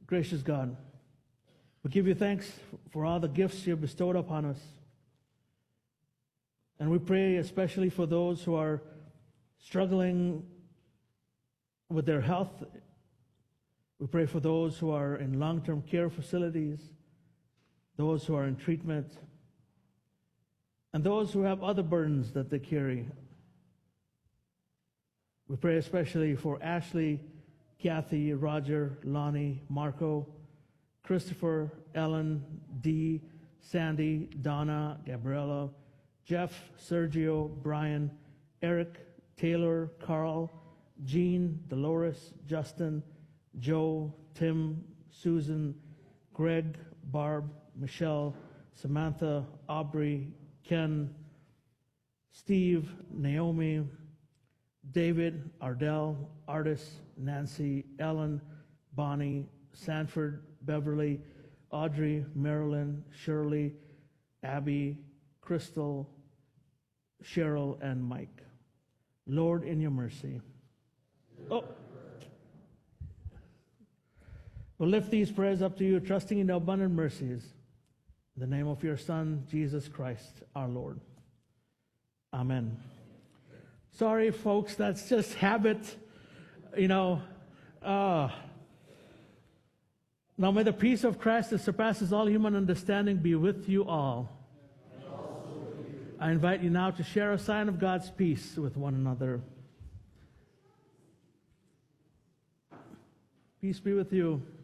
Gracious God, we give you thanks for all the gifts you have bestowed upon us. And we pray especially for those who are struggling with their health. We pray for those who are in long-term care facilities, those who are in treatment, and those who have other burdens that they carry. We pray especially for Ashley, Kathy, Roger, Lonnie, Marco, Christopher, Ellen, Dee, Sandy, Donna, Gabriella, Jeff, Sergio, Brian, Eric, Taylor, Carl, Jean, Dolores, Justin, Joe, Tim, Susan, Greg, Barb, Michelle, Samantha, Aubrey, Ken, Steve, Naomi, David, Ardell, Artis, Nancy, Ellen, Bonnie, Sanford, Beverly, Audrey, Marilyn, Shirley, Abby, Crystal, Cheryl, and Mike. Lord, in your mercy. Oh. We'll lift these prayers up to you, trusting in the abundant mercies. In the name of your Son, Jesus Christ, our Lord. Amen. Sorry, folks, that's just habit, Now may the peace of Christ that surpasses all human understanding be with you all. I invite you now to share a sign of God's peace with one another. Peace be with you.